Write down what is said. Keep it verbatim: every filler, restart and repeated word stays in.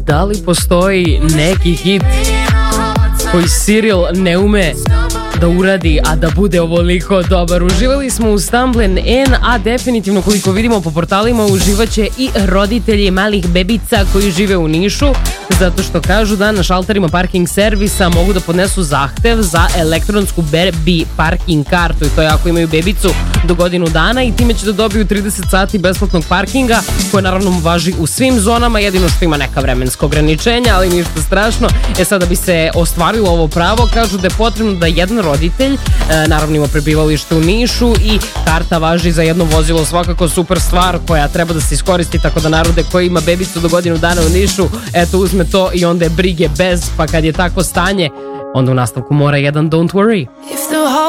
da li postoji neki hit koji Cyril ne ume da uradi, a da bude ovoliko dobar. Uživali smo u Stumble and N, a definitivno koliko vidimo po portalima uživaće i roditelji malih bebica koji žive u Nišu, zato što kažu da na šalterima parking servisa mogu da podnesu zahtev za elektronsku baby parking kartu, i to je ako imaju bebicu do godinu dana, i time će da dobiju trideset sati besplatnog parkinga, koje naravno važi u svim zonama, jedino što ima neka vremenska ograničenja, ali ništa strašno. E sada bi se ostvarilo ovo pravo, kažu da je potrebno da jedan roditelj, e, naravno ima prebivalište u Nišu i karta važi za jedno vozilo, svakako super stvar koja treba da se iskoristi, tako da narode koji ima bebicu do godinu dana u Nišu, eto uzme to i onda je brige bez, pa kad je takvo stanje, onda u nastavku mora jedan Don't Worry.